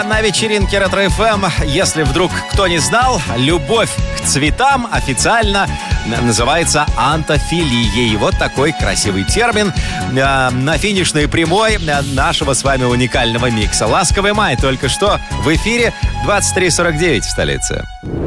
На вечеринке Ретро-ФМ, если вдруг кто не знал, любовь к цветам официально называется антофилией. Вот такой красивый термин на финишной прямой нашего с вами уникального микса. «Ласковый май» только что в эфире 23:49 в столице.